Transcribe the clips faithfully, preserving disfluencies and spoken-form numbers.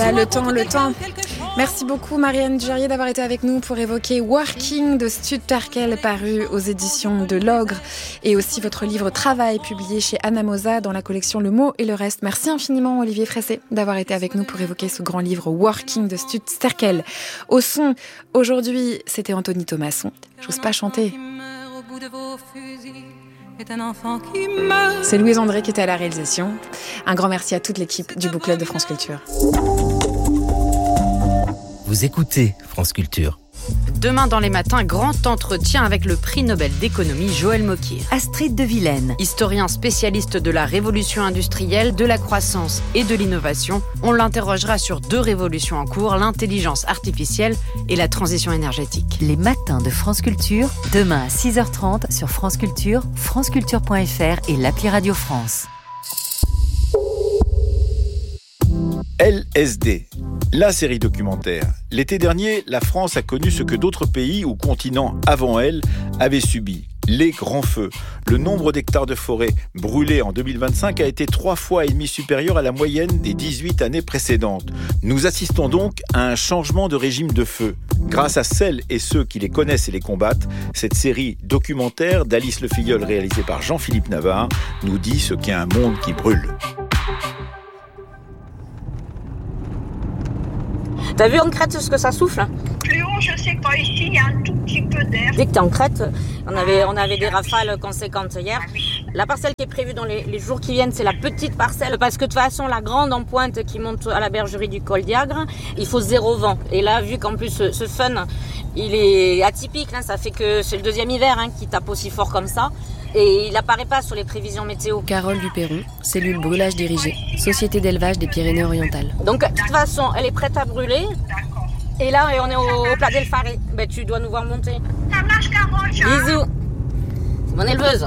Ah, le temps, le temps. Merci beaucoup Marianne Dugérier d'avoir été avec nous pour évoquer Working de Stud Terkel, paru aux éditions de l'Ogre, et aussi votre livre Travail, publié chez Anamosa dans la collection Le Mot et le Reste. Merci infiniment Olivier Fressé d'avoir été avec nous pour évoquer ce grand livre Working de Stud Terkel. Au son, aujourd'hui, c'était Anthony Thomasson. J'ose pas chanter. C'est Louise André qui était à la réalisation. Un grand merci à toute l'équipe du Book Club de France Culture. Vous écoutez France Culture. Demain dans les matins, grand entretien avec le prix Nobel d'économie Joël Mokyr. Astrid de Vilaine. Historien spécialiste de la révolution industrielle, de la croissance et de l'innovation, on l'interrogera sur deux révolutions en cours, l'intelligence artificielle et la transition énergétique. Les matins de France Culture, demain à six heures trente sur France Culture, franceculture point f r et l'appli Radio France. L S D, la série documentaire. L'été dernier, la France a connu ce que d'autres pays ou continents avant elle avaient subi. Les grands feux. Le nombre d'hectares de forêt brûlés en deux mille vingt-cinq a été trois fois et demi supérieur à la moyenne des dix-huit années précédentes. Nous assistons donc à un changement de régime de feu. Grâce à celles et ceux qui les connaissent et les combattent, cette série documentaire d'Alice Le Filleul réalisée par Jean-Philippe Navarre nous dit ce qu'est un monde qui brûle. T'as vu en Crète ce que ça souffle? Plus haut, je sais pas, ici, il y a un tout petit peu d'air. Dès que t'es en Crète, on avait, on avait des rafales conséquentes hier. La parcelle qui est prévue dans les, les jours qui viennent, c'est la petite parcelle. Parce que de toute façon, la grande en pointe qui monte à la bergerie du Col d'Iagre, il faut zéro vent. Et là, vu qu'en plus, ce, ce fun, il est atypique, hein, ça fait que c'est le deuxième hiver hein, qui tape aussi fort comme ça. Et il apparaît pas sur les prévisions météo. Carole Duperron, cellule brûlage dirigé, société d'élevage des Pyrénées-Orientales. Donc, de toute façon, elle est prête à brûler. Et là, on est au, au Pla del Fare. Ben, tu dois nous voir monter. Ça marche, Carole. Bisous. C'est mon éleveuse.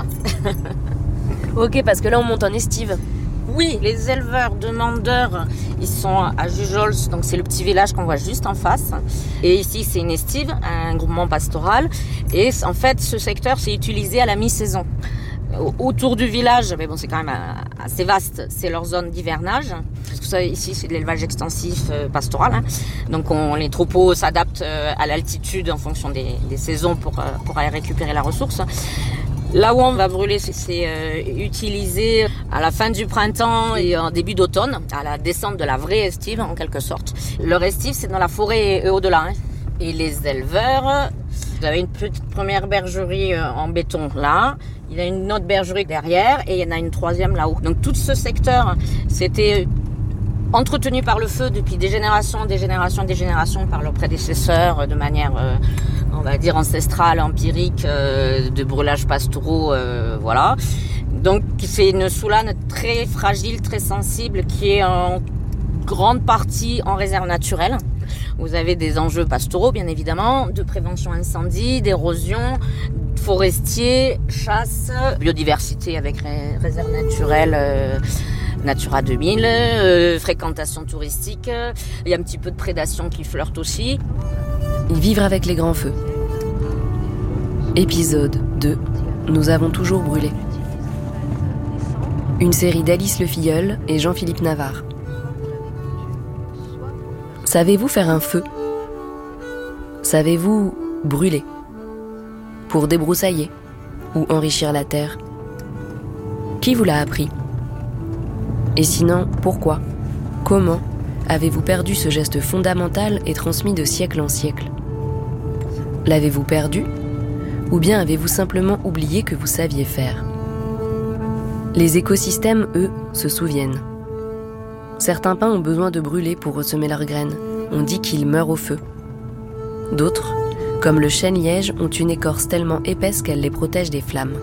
Ok, parce que là, on monte en estive. Oui, les éleveurs demandeurs, ils sont à Jujols, donc c'est le petit village qu'on voit juste en face. Et ici, c'est une estive, un groupement pastoral. Et en fait, ce secteur, c'est utilisé à la mi-saison. Autour du village, mais bon, c'est quand même assez vaste, c'est leur zone d'hivernage. Parce que ça, ici, c'est de l'élevage extensif euh, pastoral. Hein. Donc, on, les troupeaux s'adaptent euh, à l'altitude en fonction des, des saisons pour, euh, pour aller récupérer la ressource. Là où on va brûler, c'est, c'est euh, utilisé à la fin du printemps et en début d'automne, à la descente de la vraie estive, en quelque sorte. Leur estive, c'est dans la forêt et au-delà. Hein. Et les éleveurs, vous avez une petite première bergerie euh, en béton là. Il y a une autre bergerie derrière et il y en a une troisième là-haut. Donc tout ce secteur, c'était entretenu par le feu depuis des générations, des générations, des générations par leurs prédécesseurs de manière, euh, on va dire, ancestrale, empirique, euh, de brûlages pastoraux, euh, voilà. Donc c'est une soulane très fragile, très sensible, qui est en grande partie en réserve naturelle. Vous avez des enjeux pastoraux, bien évidemment, de prévention incendie, d'érosion, forestier, chasse, biodiversité avec ré- réserve naturelle, euh, Natura deux mille, euh, fréquentation touristique. Il y a un petit peu de prédation qui flirte aussi. Vivre avec les grands feux. Épisode deux. Nous avons toujours brûlé. Une série d'Alice Le Filleul et Jean-Philippe Navarre. Savez-vous faire un feu? Savez-vous brûler? Pour débroussailler ou enrichir la terre? Qui vous l'a appris? Et sinon, pourquoi? Comment avez-vous perdu ce geste fondamental et transmis de siècle en siècle? L'avez-vous perdu? Ou bien avez-vous simplement oublié que vous saviez faire? Les écosystèmes, eux, se souviennent. Certains pins ont besoin de brûler pour ressemer leurs graines. On dit qu'ils meurent au feu. D'autres, comme le chêne-liège, ont une écorce tellement épaisse qu'elle les protège des flammes.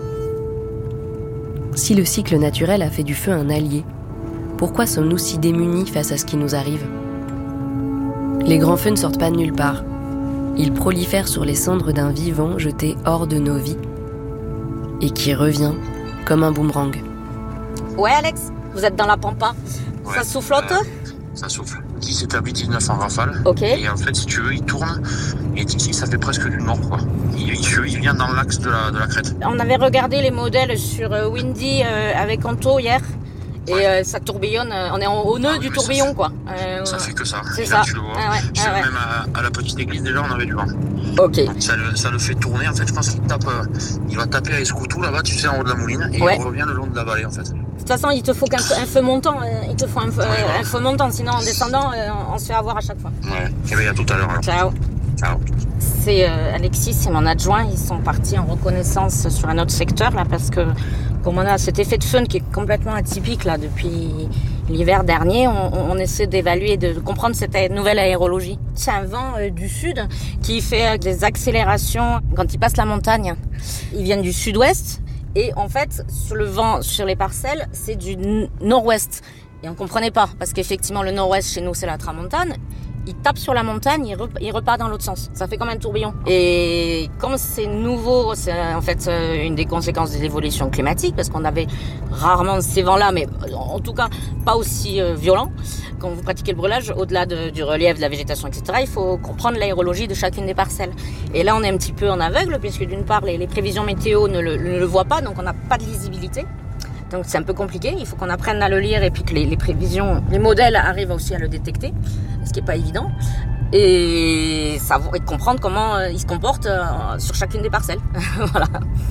Si le cycle naturel a fait du feu un allié, pourquoi sommes-nous si démunis face à ce qui nous arrive? Les grands feux ne sortent pas de nulle part. Ils prolifèrent sur les cendres d'un vivant jeté hors de nos vies et qui revient comme un boomerang. Ouais, Alex, vous êtes dans la pampa. Ouais, ça soufflote? euh, Ça souffle. Ici, c'est à dix-neuf en rafale. Ok. Et en fait, si tu veux, il tourne. Et ici, ça fait presque du nord, quoi. Il, il, il vient dans l'axe de la, de la crête. On avait regardé les modèles sur Windy euh, avec Anto hier. Et Ouais. euh, ça tourbillonne, euh, on est en- au nœud Ah du oui, tourbillon, ça, quoi. Euh, Ça fait que ça. c'est Et ça. là, tu le vois. Ah ouais, Je ah sais ouais. même à, à la petite église, déjà, on avait du vent. Ok. Ça le, ça le fait tourner, en fait. Je pense qu'il tape, euh, il va taper avec ce couteau là-bas, tu sais, en haut de la mouline, et Ouais. il revient le long de la vallée, en fait. De toute façon, il te faut qu'un feu, un feu montant. euh, Il te faut un feu, euh, un feu montant, sinon en descendant, euh, on se fait avoir à chaque fois. Ouais. Et bien, à tout à l'heure. alors. Ciao. Ciao. C'est euh, Alexis et mon adjoint, ils sont partis en reconnaissance sur un autre secteur là parce que comme on a cet effet de fun qui est complètement atypique là depuis l'hiver dernier, on, on essaie d'évaluer, de comprendre cette nouvelle aérologie. C'est un vent euh, du sud qui fait des accélérations quand il passe la montagne. Ils viennent du sud-ouest et en fait sur le vent sur les parcelles c'est du n- nord-ouest et on comprenait pas parce qu'effectivement le nord-ouest chez nous c'est la tramontane. Il tape sur la montagne, il, rep- il repart dans l'autre sens. Ça fait comme un tourbillon. Et comme c'est nouveau, c'est en fait euh, une des conséquences de l'évolution climatique, parce qu'on avait rarement ces vents-là, mais en tout cas pas aussi euh, violents. Quand vous pratiquez le brûlage, au-delà de, du relief, de la végétation, et cetera, il faut comprendre l'aérologie de chacune des parcelles. Et là, on est un petit peu en aveugle, puisque d'une part, les, les prévisions météo ne le, ne le voient pas, donc on n'a pas de lisibilité. Donc c'est un peu compliqué, il faut qu'on apprenne à le lire et puis que les, les prévisions, les modèles arrivent aussi à le détecter, ce qui n'est pas évident, et savoir et comprendre comment euh, ils se comportent euh, sur chacune des parcelles. Voilà.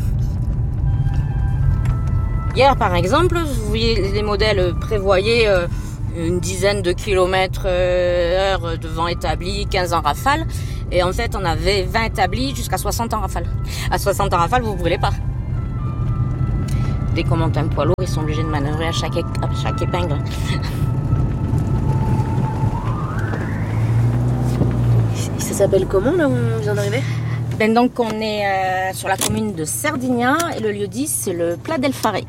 Hier par exemple, vous voyez les modèles prévoyaient euh, une dizaine de kilomètres euh, heure de vent établi, quinze en rafale, et en fait on avait vingt établis jusqu'à soixante en rafale. À soixante en rafale, vous ne brûlez pas. Dès qu'on monte un poids lourd, ils sont obligés de manœuvrer à chaque, à chaque épingle. Ça s'appelle comment là où on vient d'arriver? Ben donc on est euh, sur la commune de Cerdignan et le lieu dit c'est le Pla del Fare.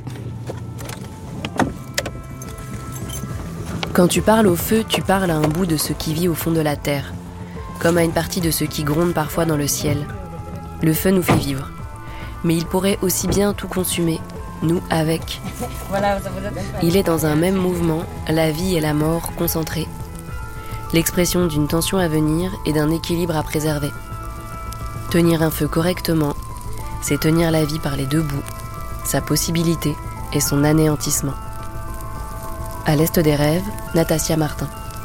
Quand tu parles au feu, tu parles à un bout de ce qui vit au fond de la terre, comme à une partie de ce qui gronde parfois dans le ciel. Le feu nous fait vivre, mais il pourrait aussi bien tout consumer, nous avec. Voilà, ça vous êtes... Il est dans un même mouvement, la vie et la mort concentrées. L'expression d'une tension à venir et d'un équilibre à préserver. Tenir un feu correctement, c'est tenir la vie par les deux bouts, sa possibilité et son anéantissement. À l'Est des rêves, Natasia Martin.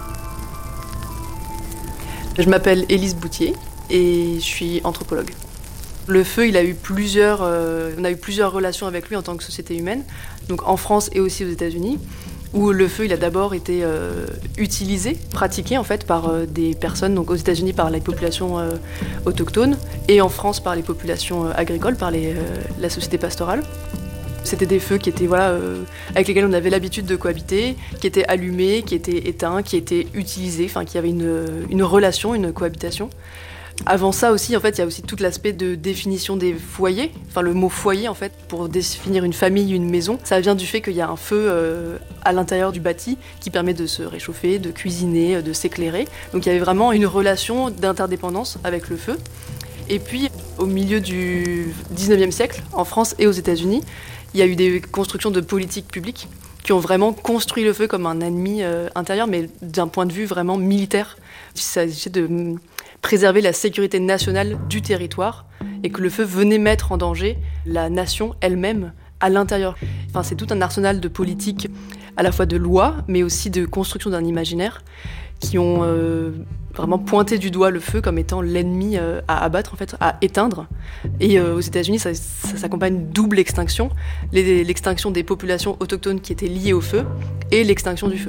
Je m'appelle Élise Boutier et je suis anthropologue. Le feu, il a eu plusieurs, euh, on a eu plusieurs relations avec lui en tant que société humaine, donc en France et aussi aux États-Unis, où le feu, il a d'abord été euh, utilisé, pratiqué en fait par euh, des personnes, donc aux États-Unis par les populations euh, autochtones et en France par les populations euh, agricoles, par les, euh, la société pastorale. C'était des feux qui étaient voilà euh, avec lesquels on avait l'habitude de cohabiter, qui étaient allumés, qui étaient éteints, qui étaient utilisés, enfin qui avaient une, une relation, une cohabitation. Avant ça aussi, en fait, il y a aussi tout l'aspect de définition des foyers. Enfin, le mot foyer, en fait, pour définir une famille, une maison, ça vient du fait qu'il y a un feu euh, à l'intérieur du bâti qui permet de se réchauffer, de cuisiner, de s'éclairer. Donc il y avait vraiment une relation d'interdépendance avec le feu. Et puis, au milieu du dix-neuvième siècle, en France et aux États-Unis, il y a eu des constructions de politiques publiques qui ont vraiment construit le feu comme un ennemi euh, intérieur, mais d'un point de vue vraiment militaire. Il s'agissait de préserver la sécurité nationale du territoire et que le feu venait mettre en danger la nation elle-même à l'intérieur. Enfin, c'est tout un arsenal de politiques, à la fois de lois, mais aussi de construction d'un imaginaire qui ont euh, vraiment pointé du doigt le feu comme étant l'ennemi euh, à abattre, en fait, à éteindre. Et euh, aux États-Unis, ça, ça s'accompagne d'une double extinction, les, l'extinction des populations autochtones qui étaient liées au feu et l'extinction du feu.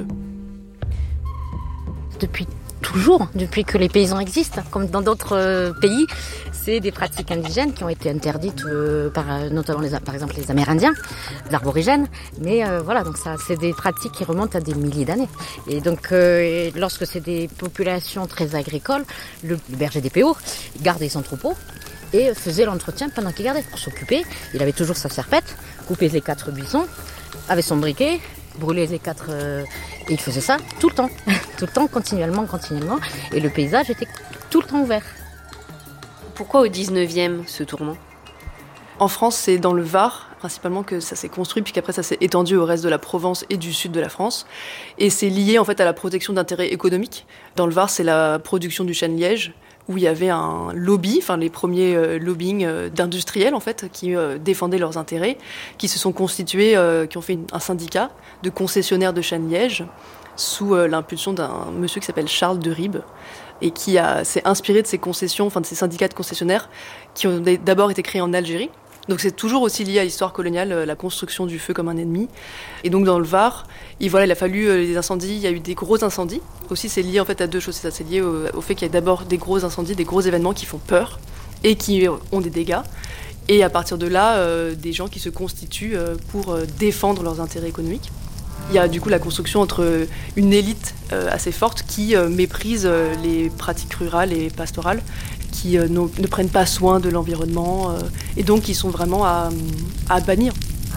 Depuis toujours, depuis que les paysans existent, comme dans d'autres euh, pays, c'est des pratiques indigènes qui ont été interdites euh, par euh, notamment les, par exemple les Amérindiens, les aborigènes. Mais euh, voilà, donc ça, c'est des pratiques qui remontent à des milliers d'années. Et donc, euh, lorsque c'est des populations très agricoles, le, le berger des P O gardait son troupeau et faisait l'entretien pendant qu'il gardait. Pour s'occuper, il avait toujours sa serpette, coupait les quatre buissons, avait son briquet, brûlait les quatre... Euh, et il faisait ça tout le temps, tout le temps, continuellement, continuellement. Et le paysage était tout le temps ouvert. Pourquoi au dix-neuvième, ce tournant ? En France, c'est dans le Var, principalement, que ça s'est construit, puis qu'après ça s'est étendu au reste de la Provence et du sud de la France. Et c'est lié en fait à la protection d'intérêts économiques. Dans le Var, c'est la production du chêne-liège, où il y avait un lobby, enfin les premiers euh, lobbying euh, d'industriels en fait, qui euh, défendaient leurs intérêts, qui se sont constitués, euh, qui ont fait une, un syndicat de concessionnaires de chêne liège sous euh, l'impulsion d'un monsieur qui s'appelle Charles de Ribes et qui a, s'est inspiré de ces concessions, enfin de ces syndicats de concessionnaires qui ont d'abord été créés en Algérie. Donc c'est toujours aussi lié à l'histoire coloniale, la construction du feu comme un ennemi. Et donc dans le Var, il, voilà, il a fallu des incendies, il y a eu des gros incendies. Aussi c'est lié en fait à deux choses, c'est ça, c'est lié au, au fait qu'il y a d'abord des gros incendies, des gros événements qui font peur et qui ont des dégâts. Et à partir de là, euh, des gens qui se constituent euh, pour euh, défendre leurs intérêts économiques. Il y a du coup la construction entre une élite euh, assez forte qui euh, méprise euh, les pratiques rurales et pastorales, qui euh, ne prennent pas soin de l'environnement euh, et donc qui sont vraiment à, à bannir.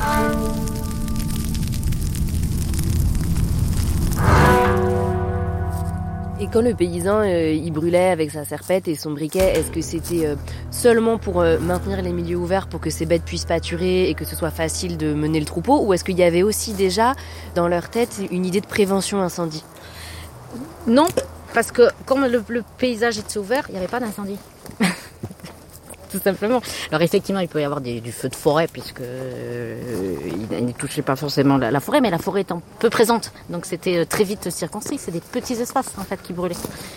Et quand le paysan euh, il brûlait avec sa serpette et son briquet, est-ce que c'était euh, seulement pour euh, maintenir les milieux ouverts pour que ces bêtes puissent pâturer et que ce soit facile de mener le troupeau, ou est-ce qu'il y avait aussi déjà dans leur tête une idée de prévention incendie? Non, parce que comme le, le paysage était ouvert, il n'y avait pas d'incendie. Tout simplement. Alors effectivement, il peut y avoir des, du feu de forêt puisque euh, il ne touchait pas forcément la, la forêt, mais la forêt étant peu présente. Donc c'était très vite circonscrit. C'est des petits espaces en fait qui brûlaient.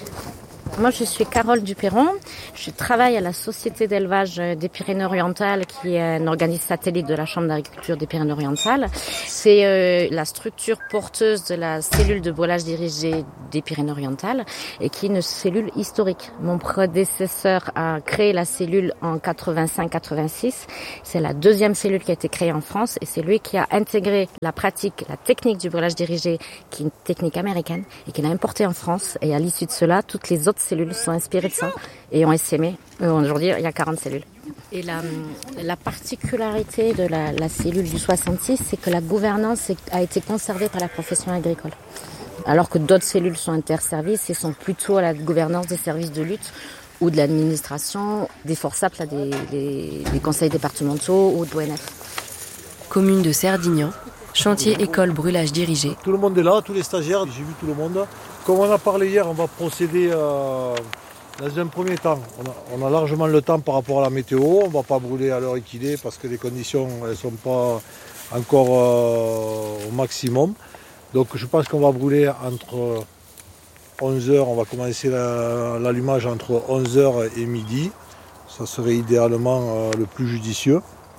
Moi, je suis Carole Duperron. Je travaille à la Société d'élevage des Pyrénées-Orientales, qui est un organisme satellite de la Chambre d'agriculture des Pyrénées-Orientales. C'est euh, la structure porteuse de la cellule de brûlage dirigé des Pyrénées-Orientales et qui est une cellule historique. Mon prédécesseur a créé la cellule en quatre-vingt-cinq quatre-vingt-six. C'est la deuxième cellule qui a été créée en France et c'est lui qui a intégré la pratique, la technique du brûlage dirigé, qui est une technique américaine et qu'il a importée en France. Et à l'issue de cela, toutes les autres cellules sont inspirées de ça et ont essaimé. Aujourd'hui, il y a quarante cellules. Et la, la particularité de la, la cellule du soixante-six, c'est que la gouvernance a été conservée par la profession agricole. Alors que d'autres cellules sont interservices et sont plutôt à la gouvernance des services de lutte ou de l'administration, des forçables, là, des, des, des conseils départementaux ou de l'O N F. Commune de Cerdignan, chantier école brûlage dirigé. Tout le monde est là, tous les stagiaires, j'ai vu tout le monde. Comme on a parlé hier, on va procéder euh, dans un premier temps. On a, on a largement le temps par rapport à la météo. On ne va pas brûler à l'heure qu'il est parce que les conditions ne sont pas encore euh, au maximum. Donc je pense qu'on va brûler entre onze heures. On va commencer la, l'allumage entre onze heures et midi. Ça serait idéalement euh, le plus judicieux.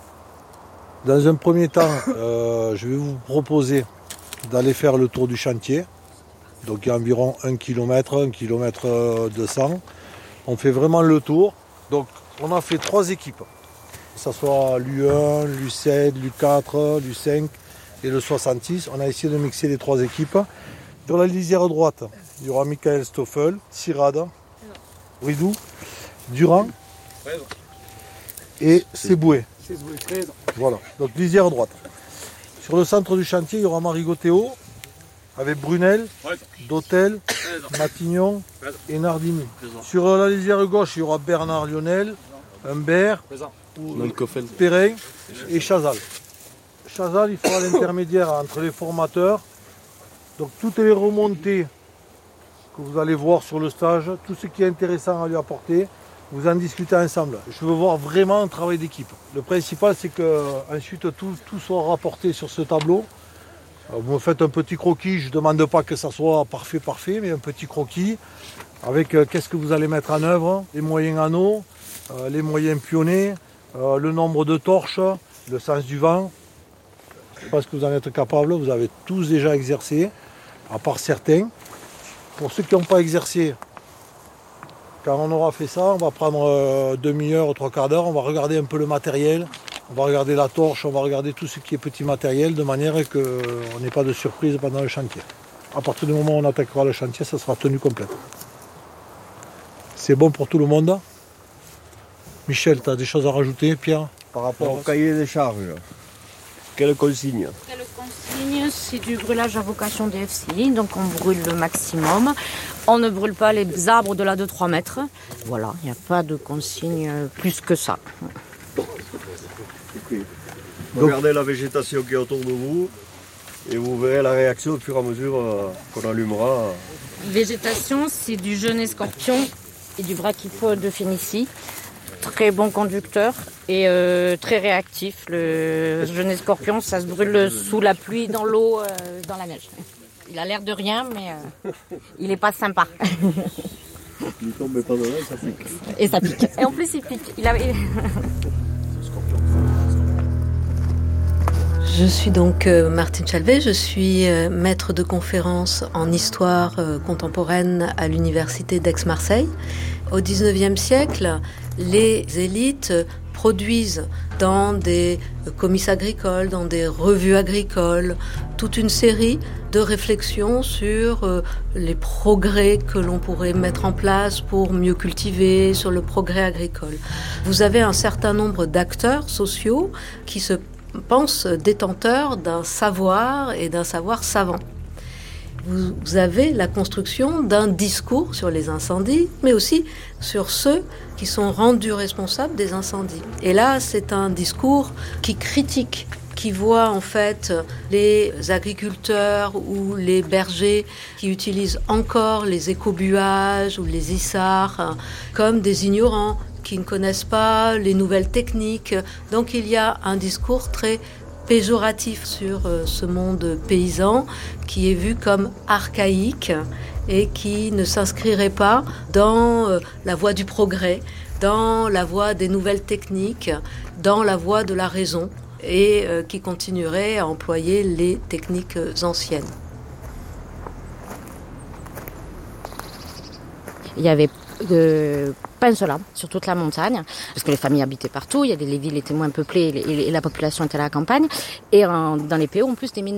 Dans un premier temps, euh, je vais vous proposer d'aller faire le tour du chantier. Donc il y a environ un kilomètre, un kilomètre deux cents. On fait vraiment le tour. Donc on a fait trois équipes. Que ce soit l'U un, l'U sept, l'U quatre, l'U cinq et le soixante-six. On a essayé de mixer les trois équipes. Sur la lisière droite, il y aura Michael Stoffel, Sirade, Ridou, Durand et Seboué. Voilà, donc lisière droite. Sur le centre du chantier, il y aura Marigot Théo, avec Brunel, Dautel, Matignon et Nardini. Sur la lisière gauche, il y aura Bernard Lionel, Humbert, Perrin et Chazal. Chazal, il fera l'intermédiaire entre les formateurs. Donc toutes les remontées que vous allez voir sur le stage, tout ce qui est intéressant à lui apporter, vous en discutez ensemble. Je veux voir vraiment un travail d'équipe. Le principal, c'est que ensuite tout, tout soit rapporté sur ce tableau. Vous me faites un petit croquis, je ne demande pas que ça soit parfait, parfait, mais un petit croquis avec euh, qu'est-ce que vous allez mettre en œuvre, les moyens anneaux, euh, les moyens pionnés, euh, le nombre de torches, le sens du vent. Je pense que vous en êtes capable, vous avez tous déjà exercé, à part certains. Pour ceux qui n'ont pas exercé, quand on aura fait ça, on va prendre euh, demi-heure, trois quarts d'heure, on va regarder un peu le matériel. On va regarder la torche, on va regarder tout ce qui est petit matériel de manière qu'on n'ait pas de surprise pendant le chantier. À partir du moment où on attaquera le chantier, ça sera tenue complète. C'est bon pour tout le monde. Michel, tu as des choses à rajouter, Pierre? Par rapport au cahier des charges, quelle consigne? Quelle consigne? C'est du brûlage à vocation D F C I, donc on brûle le maximum. On ne brûle pas les arbres au-delà de trois mètres. Voilà, il n'y a pas de consigne plus que ça. Regardez la végétation qui est autour de vous et vous verrez la réaction au fur et à mesure qu'on allumera. Végétation, c'est du genêt scorpion et du brachypode de Phénicie. Très bon conducteur et euh, très réactif. Le genêt scorpion, ça se brûle sous la pluie, dans l'eau, euh, dans la neige. Il a l'air de rien, mais euh, il est pas sympa. Il tombe pas de là, ça pique. Et ça pique. Et en plus, il pique. Il a... Je suis donc euh, Martine Chalvet, je suis euh, maître de conférences en histoire euh, contemporaine à l'université d'Aix-Marseille. Au dix-neuvième siècle, les élites produisent dans des comices agricoles, dans des revues agricoles, toute une série de réflexions sur euh, les progrès que l'on pourrait mettre en place pour mieux cultiver, sur le progrès agricole. Vous avez un certain nombre d'acteurs sociaux qui se pensent détenteurs d'un savoir et d'un savoir savant. Vous avez la construction d'un discours sur les incendies, mais aussi sur ceux qui sont rendus responsables des incendies. Et là, c'est un discours qui critique, qui voit en fait les agriculteurs ou les bergers qui utilisent encore les écobuages ou les issards comme des ignorants, qui ne connaissent pas les nouvelles techniques. Donc il y a un discours très péjoratif sur ce monde paysan qui est vu comme archaïque et qui ne s'inscrirait pas dans la voie du progrès, dans la voie des nouvelles techniques, dans la voie de la raison et qui continuerait à employer les techniques anciennes. Il y avait euh, pas un seul arbre sur toute la montagne, parce que les familles habitaient partout, il y a des, les villes étaient moins peuplées et, les, et la population était à la campagne. Et en, dans les P O, en plus, des mines